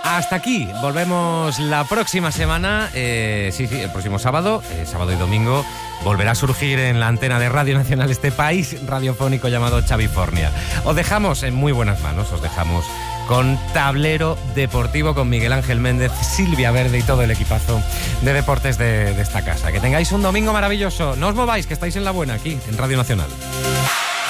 Hasta aquí, volvemos la próxima semana, sí, el próximo sábado y domingo, volverá a surgir en la antena de Radio Nacional este país radiofónico llamado Chavifornia. Os dejamos en muy buenas manos, os dejamos con Tablero Deportivo, con Miguel Ángel Méndez, Silvia Verde y todo el equipazo de deportes de esta casa. Que tengáis un domingo maravilloso, no os mováis, que estáis en la buena aquí, en Radio Nacional.